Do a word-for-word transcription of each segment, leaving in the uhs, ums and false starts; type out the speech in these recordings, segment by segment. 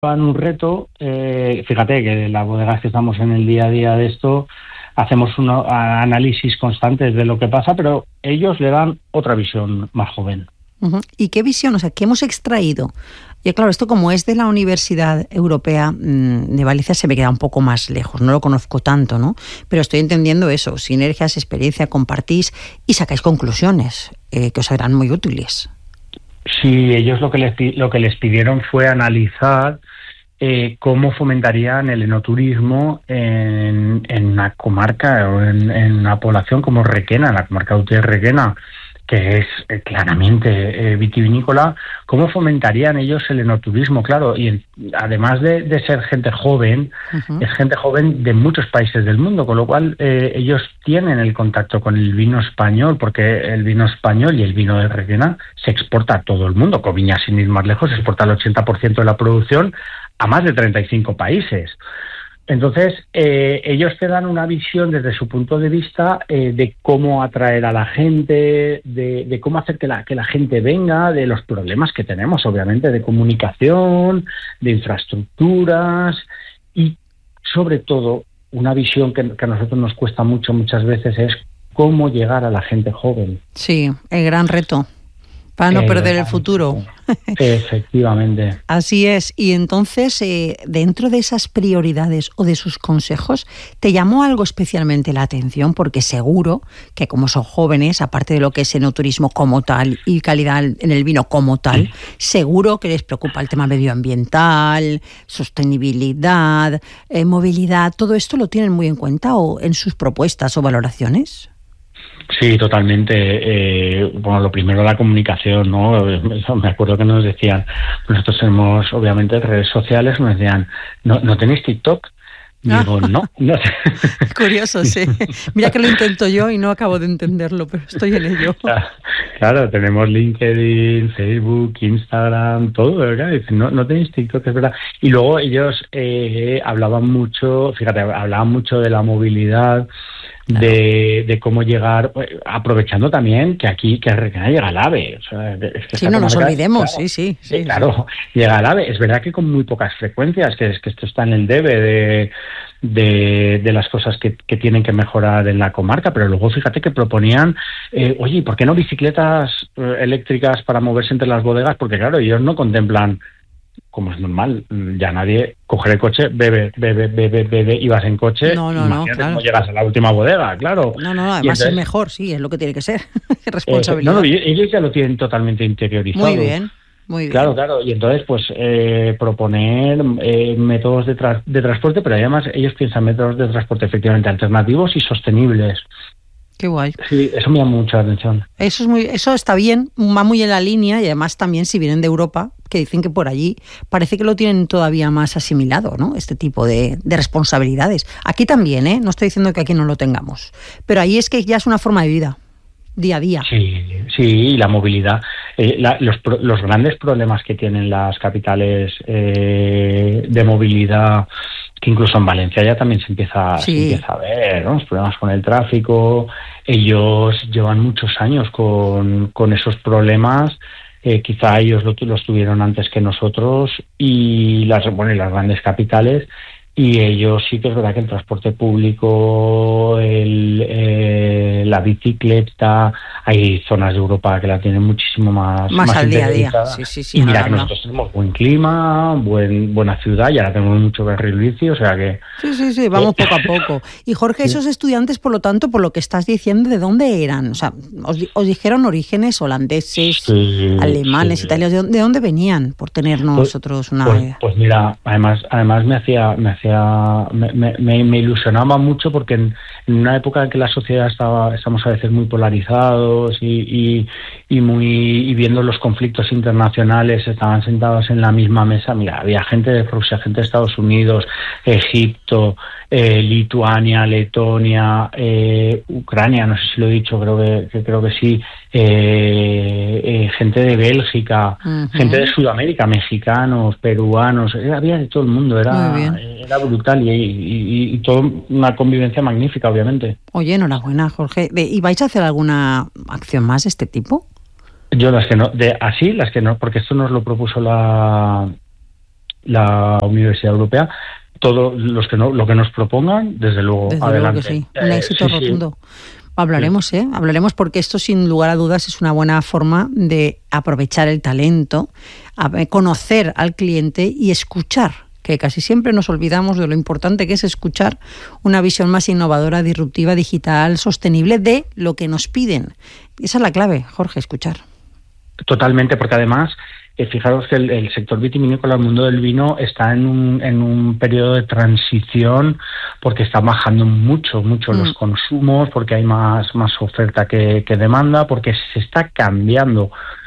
un reto, eh, fíjate que las bodegas que estamos en el día a día de esto, hacemos un análisis constantes de lo que pasa, pero ellos le dan otra visión más joven. Uh-huh. ¿Y qué visión? O sea, ¿qué hemos extraído? Y claro, esto como es de la Universidad Europea mmm, de Valencia, se me queda un poco más lejos, no lo conozco tanto, ¿no? Pero estoy entendiendo eso, sinergias, experiencia, compartís y sacáis conclusiones eh, que os serán muy útiles. Sí, ellos lo que les, lo que les pidieron fue analizar eh, cómo fomentarían el enoturismo en, en una comarca o en, en una población como Requena, en la comarca de Utiel-Requena, que es eh, claramente eh, vitivinícola. ¿Cómo fomentarían ellos el enoturismo? Claro, y en, además de, de ser gente joven, uh-huh. es gente joven de muchos países del mundo, con lo cual eh, ellos tienen el contacto con el vino español, porque el vino español y el vino de Requena se exporta a todo el mundo. Coviña, sin ir más lejos, exporta el ochenta por ciento de la producción a más de treinta y cinco países. Entonces, eh, ellos te dan una visión desde su punto de vista eh, de cómo atraer a la gente, de, de cómo hacer que la, que la gente venga, de los problemas que tenemos, obviamente, de comunicación, de infraestructuras y, sobre todo, una visión que, que a nosotros nos cuesta mucho muchas veces es cómo llegar a la gente joven. Sí, el gran reto. Para no eh, perder el futuro. Efectivamente. Así es. Y entonces, eh, dentro de esas prioridades o de sus consejos, ¿te llamó algo especialmente la atención? Porque seguro que como son jóvenes, aparte de lo que es enoturismo como tal y calidad en el vino como tal, sí. seguro que les preocupa el tema medioambiental, sostenibilidad, eh, movilidad. ¿Todo esto lo tienen muy en cuenta o en sus propuestas o valoraciones? Sí, totalmente. Eh, bueno, lo primero, la comunicación, ¿no? Me acuerdo que nos decían, nosotros tenemos, obviamente, redes sociales, nos decían, ¿no, ¿no tenéis TikTok? Y digo, no. no. Curioso, sí. Mira que lo intento yo y no acabo de entenderlo, pero estoy en ello. Claro, claro, tenemos LinkedIn, Facebook, Instagram, todo, ¿verdad? Dicen, no, no tenéis TikTok, es verdad. Y luego ellos eh, hablaban mucho, fíjate, hablaban mucho de la movilidad, Claro. De, de cómo llegar, aprovechando también que aquí que Requena llega al AVE. O sea, es que sí, no nos olvidemos, claro, sí, sí, sí, sí. Claro, sí. llega al AVE. Es verdad que con muy pocas frecuencias, que es que esto está en el debe de, de, de las cosas que, que tienen que mejorar en la comarca, pero luego fíjate que proponían, eh, oye, ¿por qué no bicicletas eh, eléctricas para moverse entre las bodegas? Porque claro, ellos no contemplan, como es normal, ya nadie coge el coche, bebe, bebe, bebe, bebe y vas en coche. No, no, no, claro. cómo llegas a la última bodega, claro. No, no, no, además entonces, es mejor, sí, es lo que tiene que ser. Responsabilidad. Eh, no, no, ellos ya lo tienen totalmente interiorizado. Muy bien, muy bien. Claro, claro, y entonces pues eh, proponer eh, métodos de, tra- de transporte, pero además ellos piensan métodos de transporte efectivamente alternativos y sostenibles. Qué guay. Sí, eso me llama mucho la atención. Eso es muy, eso está bien, va muy en la línea y además también si vienen de Europa, que dicen que por allí parece que lo tienen todavía más asimilado, ¿no? Este tipo de, de responsabilidades. Aquí también, ¿eh? No estoy diciendo que aquí no lo tengamos, pero ahí es que ya es una forma de vida, día a día. Sí, sí, la movilidad. Eh, la, los, los grandes problemas que tienen las capitales eh, de movilidad, que incluso en Valencia ya también se empieza, sí. se empieza a ver, ¿no? Los problemas con el tráfico. Ellos llevan muchos años con, con esos problemas. Eh, quizá ellos lo, los tuvieron antes que nosotros y las, bueno, y las grandes capitales. Y ellos sí que es verdad que el transporte público, el, eh, la bicicleta, hay zonas de Europa que la tienen muchísimo más más, más al día a día. Sí, sí, sí, y mira que no. nosotros tenemos buen clima, buen buena ciudad y ahora tenemos mucho carril bici, o sea que... Sí, sí, sí, vamos poco a poco. Y Jorge, esos estudiantes, por lo tanto, por lo que estás diciendo, ¿de dónde eran? O sea, ¿os, os dijeron orígenes holandeses, sí, alemanes, sí. italianos? ¿De dónde, ¿De dónde venían? Por tener nosotros pues, una... Pues, pues mira, además además me hacía... Me hacía Me, me, me ilusionaba mucho porque en, en una época en que la sociedad estaba estamos a veces muy polarizados y, y, y muy y viendo los conflictos internacionales, estaban sentados en la misma mesa. Mira, había gente de Rusia, gente de Estados Unidos, Egipto, eh, Lituania, Letonia, eh, Ucrania, no sé si lo he dicho, creo que, que creo que sí, eh, eh, gente de Bélgica, uh-huh. gente de Sudamérica, mexicanos, peruanos, eh, había de todo el mundo, era, era brutal y, y, y toda una convivencia magnífica, obviamente. Oye, enhorabuena, Jorge. ¿Y vais a hacer alguna acción más de este tipo? Yo las que no, de así, las que no, porque esto nos lo propuso la la Universidad Europea. Todos los que no, lo que nos propongan, desde luego, desde adelante. Luego que sí. Un éxito eh, sí, rotundo. Sí. Hablaremos, ¿eh? Hablaremos porque esto, sin lugar a dudas, es una buena forma de aprovechar el talento, conocer al cliente y escuchar, que casi siempre nos olvidamos de lo importante que es escuchar una visión más innovadora, disruptiva, digital, sostenible de lo que nos piden. Esa es la clave, Jorge, escuchar. Totalmente, porque además, eh, fijaros que el, el sector vitivinícola, el mundo del vino, está en un, en un periodo de transición porque está bajando mucho, mucho mm. los consumos, porque hay más, más oferta que, que demanda, porque se está cambiando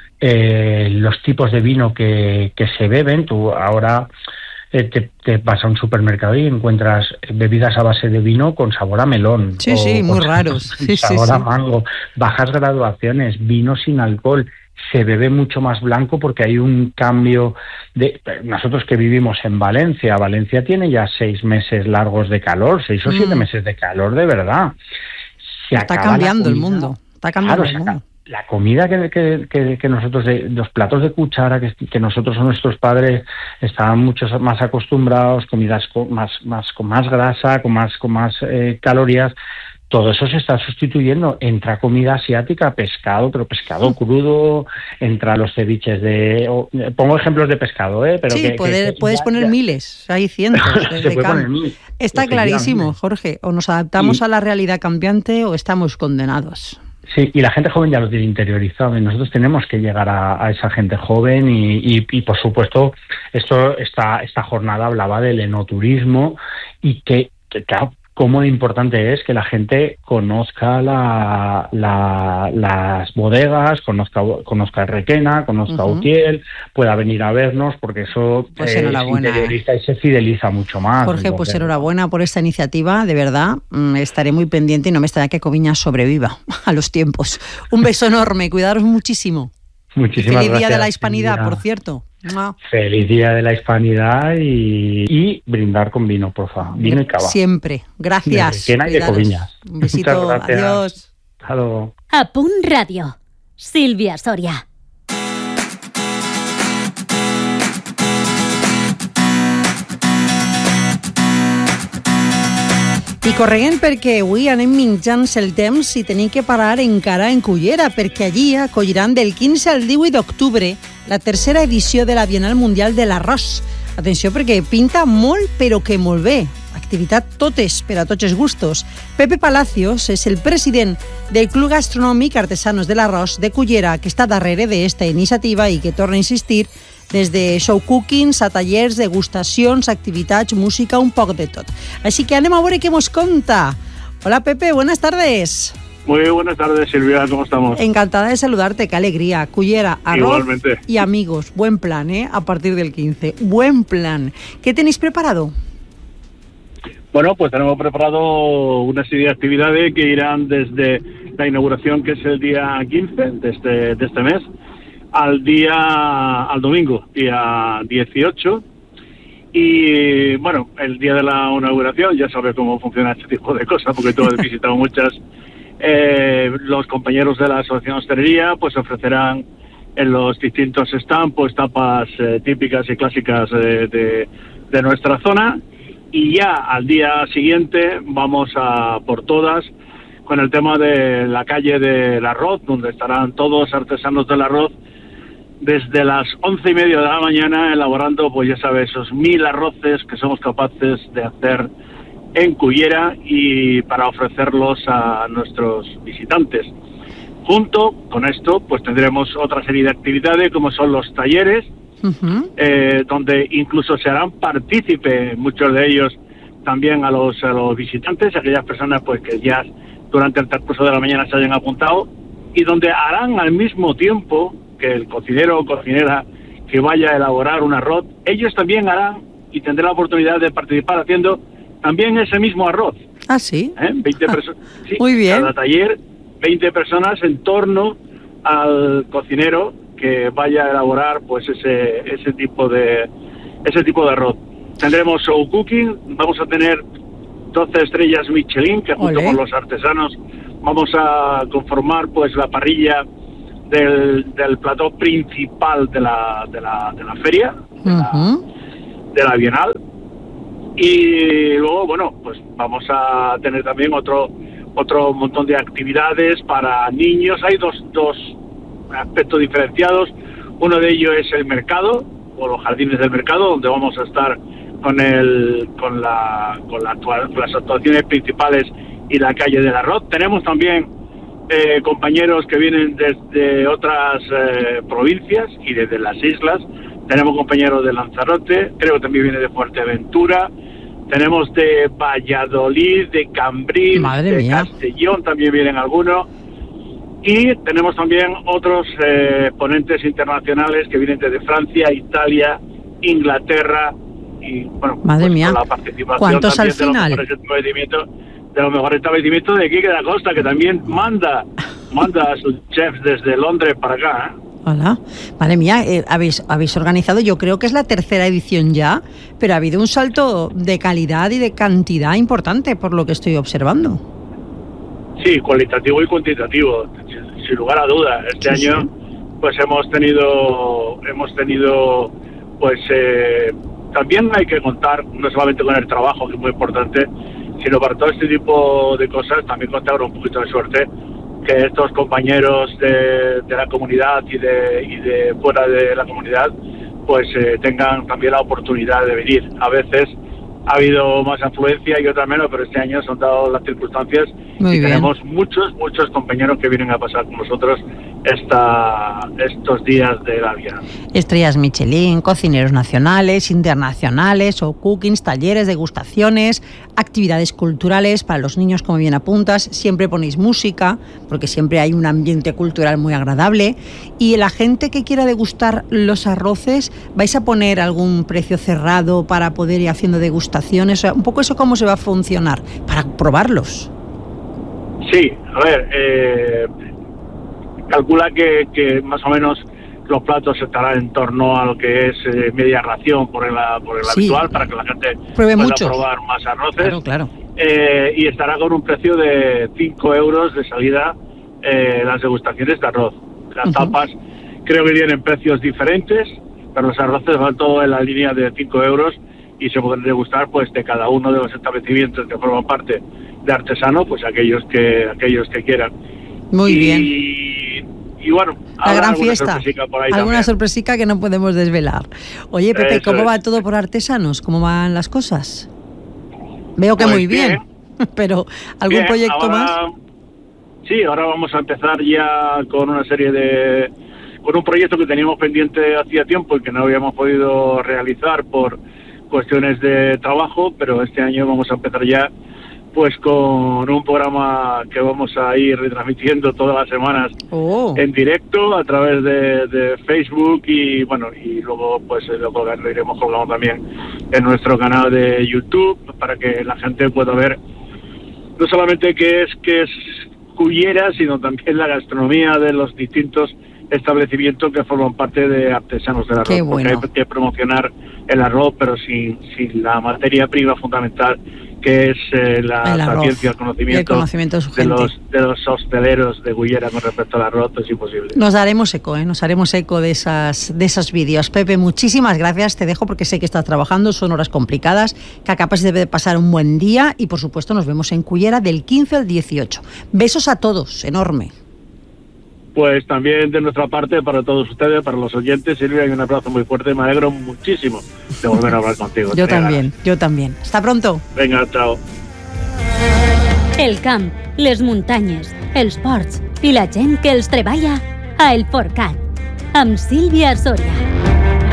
eh, los tipos de vino que, que se beben. Tú ahora eh, te, te vas a un supermercado y encuentras bebidas a base de vino con sabor a melón. Sí, sí, muy raros. Sí, sabor sí, a sí. mango, bajas graduaciones, vino sin alcohol. Se bebe mucho más blanco porque hay un cambio de... Nosotros que vivimos en Valencia, Valencia tiene ya seis meses largos de calor, seis o siete mm. meses de calor de verdad. Se está cambiando el mundo, está cambiando claro, el mundo. La comida que, que, que, que nosotros, de, los platos de cuchara que, que nosotros o nuestros padres estaban mucho más acostumbrados, comidas con más, más, con más grasa, con más, con más eh, calorías. Todo eso se está sustituyendo. Entra comida asiática, pescado, pero pescado crudo, entra los ceviches de... Oh, pongo ejemplos de pescado, ¿eh? Pero sí, que, puede, que, puedes ya, poner ya. miles, hay cientos. Se puede poner mil. Está clarísimo, Jorge. O nos adaptamos y... a la realidad cambiante o estamos condenados. Sí, y la gente joven ya lo tiene interiorizado y nosotros tenemos que llegar a, a esa gente joven y, y, y por supuesto, esto esta, esta jornada hablaba del enoturismo y que, que claro, cómo importante es que la gente conozca la, la, las bodegas, conozca, conozca Requena, conozca uh-huh. Utiel, pueda venir a vernos, porque eso pues eh, se interioriza y se fideliza mucho más. Jorge, entonces, pues enhorabuena por esta iniciativa, de verdad, mmm, estaré muy pendiente y no me extraña que Coviña sobreviva a los tiempos. Un beso enorme, cuidaros muchísimo. Muchísimas Feliz gracias. Día de la Hispanidad, por cierto. No. Feliz Día de la Hispanidad y, y brindar con vino, por favor. Vino y cava. Siempre. Gracias. De de Coviñas. Un besito. Adiós. Hasta luego. Apun Radio. Silvia Soria. I correguem perquè avui anem mitjans el temps i tenim que parar encara en Cullera, perquè allí acolliran del quinze al divuit d'octubre la tercera edició de la Bienal Mundial de l'Arròs. Atenció, perquè pinta molt, però que molt bé. Activitat totes, per a tots els gustos. Pepe Palacios és el president del Club Gastronòmic Artesanos de l'Arròs de Cullera, que està darrere d'esta iniciativa i que torna a insistir des de show cookings a tallers, degustacions, activitats, música, un poc de tot. Així que anem a veure què mos conta. Hola Pepe, buenas tardes. Muy buenas tardes, Silvia, ¿cómo estamos? Encantada de saludarte, qué alegría. Cullera, arroz Igualmente. Y amigos. Buen plan, ¿eh? A partir del quince. Buen plan. ¿Qué tenéis preparado? Bueno, pues tenemos preparado una serie de actividades que irán desde la inauguración, que es el día quince de este, de este mes, al día, al domingo, día dieciocho. Y bueno, el día de la inauguración, ya sabes cómo funciona este tipo de cosas, porque tú has visitado muchas. Eh, los compañeros de la Asociación Hostelería pues ofrecerán en los distintos stands pues tapas eh, típicas y clásicas de, de, de nuestra zona. Y ya al día siguiente vamos a por todas con el tema de la calle del arroz, donde estarán todos artesanos del arroz desde las once y media de la mañana elaborando, pues ya sabes, esos mil arroces que somos capaces de hacer en Cullera y para ofrecerlos a nuestros visitantes. Junto con esto, pues tendremos otra serie de actividades como son los talleres, uh-huh. eh, donde incluso se harán partícipe muchos de ellos también a los, a los visitantes, aquellas personas pues que ya durante el transcurso de la mañana se hayan apuntado, y donde harán al mismo tiempo que el cocinero o cocinera que vaya a elaborar un arroz, ellos también harán y tendrán la oportunidad de participar haciendo también ese mismo arroz. Ah, sí. ¿Eh? veinte personas. Sí, muy bien. Cada taller, veinte personas en torno al cocinero que vaya a elaborar pues ese ese tipo de ese tipo de arroz. Tendremos show cooking, vamos a tener doce estrellas Michelin, que junto Olé. Con los artesanos vamos a conformar pues la parrilla del, del plató principal de la de la, de la feria. De uh-huh. la, de la Bienal. Y luego, bueno, pues vamos a tener también otro otro montón de actividades para niños. Hay dos, dos aspectos diferenciados. Uno de ellos es el mercado, o los jardines del mercado, donde vamos a estar con el con la con, la, con las actuaciones principales y la calle del arroz. Tenemos también eh, compañeros que vienen desde otras eh, provincias y desde las islas. Tenemos compañeros de Lanzarote, creo que también viene de Fuerteventura. Tenemos de Valladolid, de Cambrils, Madre de mía. Castellón también vienen algunos. Y tenemos también otros eh, ponentes internacionales que vienen desde Francia, Italia, Inglaterra y, bueno, Madre pues, mía. con la participación ¿Cuántos también al de los final? mejores establecimientos, de los mejores establecimientos de aquí de la costa, que también manda, manda a sus chefs desde Londres para acá, ¿eh? Hola. Madre mía, eh, habéis, habéis organizado, yo creo que es la tercera edición ya, pero ha habido un salto de calidad y de cantidad importante por lo que estoy observando. Sí, cualitativo y cuantitativo, sin, sin lugar a dudas. Este Sí, año, sí. pues hemos tenido, hemos tenido, pues eh, también hay que contar no solamente con el trabajo, que es muy importante, sino para todo este tipo de cosas también contar un poquito de suerte, que estos compañeros de, de la comunidad y de, y de fuera de la comunidad pues eh, tengan también la oportunidad de venir. A veces ha habido más afluencia y otras menos, pero este año son dadas las circunstancias. Muy y bien. tenemos muchos, muchos compañeros que vienen a pasar con nosotros esta, estos días de la Bienal. Estrellas Michelin, cocineros nacionales, internacionales o cookings, talleres, degustaciones, actividades culturales para los niños, como bien apuntas. Siempre ponéis música, porque siempre hay un ambiente cultural muy agradable. Y la gente que quiera degustar los arroces, ¿vais a poner algún precio cerrado para poder ir haciendo degustaciones? O sea, un poco eso, ¿cómo se va a funcionar? Para probarlos. Sí, a ver, eh, calcula que, que más o menos los platos estarán en torno a lo que es eh, media ración por el, por el Sí. habitual, para que la gente Pruebe pueda muchos. probar más arroces. Claro, claro. Eh, y estará con un precio de cinco euros de salida eh, las degustaciones de arroz. Las Ujú. tapas creo que tienen precios diferentes, pero los arroces van todo en la línea de cinco euros y se pueden degustar pues de cada uno de los establecimientos que forman parte de Artesano, pues aquellos que aquellos que quieran. Muy y, bien. Y bueno, La habrá gran alguna fiesta. sorpresica por ahí Alguna también. sorpresica que no podemos desvelar. Oye, Pepe, Eso ¿cómo es. va todo por Artesanos? ¿Cómo van las cosas? Veo que Pues muy bien, pero ¿algún Bien, proyecto ahora- más? Sí, ahora vamos a empezar ya con una serie de... con un proyecto que teníamos pendiente hacía tiempo y que no habíamos podido realizar por cuestiones de trabajo, pero este año vamos a empezar ya pues con un programa que vamos a ir retransmitiendo todas las semanas Oh, en directo a través de, de Facebook y bueno, y luego pues lo, colgar- lo iremos colgando también en nuestro canal de YouTube para que la gente pueda ver no solamente qué es qué es Cullera, sino también la gastronomía de los distintos establecimientos que forman parte de Artesanos del Arroz. Qué bueno. Porque hay que promocionar el arroz, pero sin, sin la materia prima fundamental que es eh, la El arroz sapiencia, el y conocimiento, el conocimiento de su de gente. los de los hosteleros de Cullera con respecto al arroz. Es imposible. Nos daremos eco, ¿eh? Nos haremos eco de esas de esos vídeos. Pepe, muchísimas gracias. Te dejo porque sé que estás trabajando, son horas complicadas, que acabas de pasar un buen día y, por supuesto, nos vemos en Cullera del quince al dieciocho. Besos a todos, enorme. Pues también de nuestra parte, para todos ustedes, para los oyentes, Silvia, y un abrazo muy fuerte. Me alegro muchísimo de volver a hablar contigo. Yo Tenía también, yo también. Hasta pronto. ganas. Venga, chao. El camp, les muntanyes, els ports i la gent que els treballa a El Forcat. Amb Sílvia Soria.